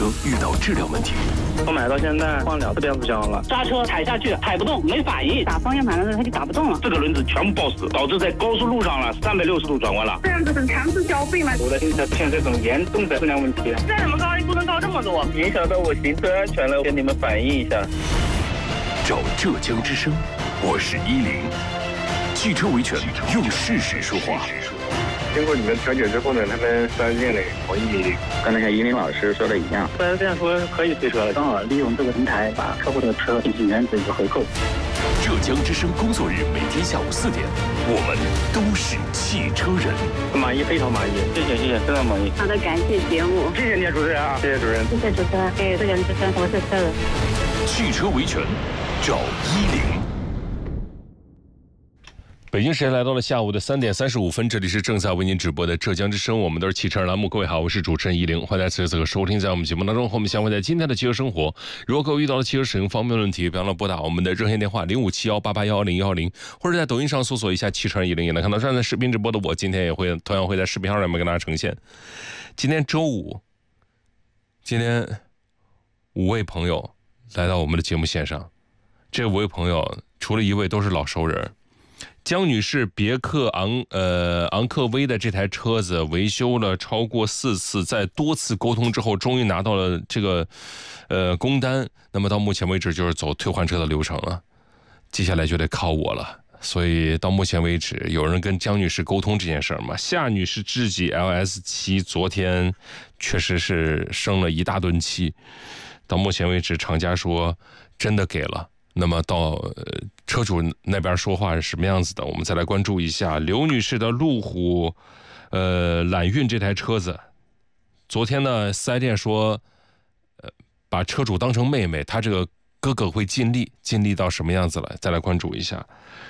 车遇到质量问题。 我买到现在换了4遍不香了， 刹车踩下去踩不动，没反应， 打方向盘的时候它就打不动了， 这个轮子全部抱死，导致在高速路上了360度转弯了。 这样子很强制消费吗？ 我的新车出现这种严重的质量问题， 再怎么高不能高这么多， 影响到我行车安全了，跟你们反映一下。 找浙江之声，我是10，汽车维权用事实说话。 经过你们调解之后呢，他们4S店呢同意，刚才像10老师说的一样 4S店说可以退车了， 正好利用这个平台把客户的车进行原则一个回购。 浙江之声工作日每天下午4点，我们都是汽车人。 满意，非常满意，谢谢，非常满意。 好的，感谢节目， 谢谢你主持人啊，谢谢主任， 谢谢主持人，浙江之声，我是车人。 汽车维权，找10。北京时间来到了下午的3点35分，这里是正在为您直播的浙江之声，我们都是汽车人栏目。各位好，我是主持人10，欢迎在此刻收听在我们节目当中和我们相会在今天的汽车生活。如果各位遇到了汽车使用方面的问题，别忘了拨打我们的热线电话0571881110，或者在抖音上搜索一下汽车人10，也能看到正在视频直播的我。今天也会同样会在视频号里面跟大家呈现。今天周五，今天5位朋友来到我们的节目线上，这5位朋友除了1位都是老熟人。江女士别克昂科威的这台车子维修了超过4次，在多次沟通之后，终于拿到了这个工单。那么到目前为止就是走退换车的流程了，接下来就得靠我了。所以到目前为止，有人跟江女士沟通这件事吗？夏女士智己 LS7 昨天确实是生了一大顿气，到目前为止厂家说真的给了。那么到车主那边说话是什么样子的，我们再来关注一下刘女士的路虎揽运这台车子。昨天呢4S店说把车主当成妹妹，他这个哥哥会尽力到什么样子了，再来关注一下。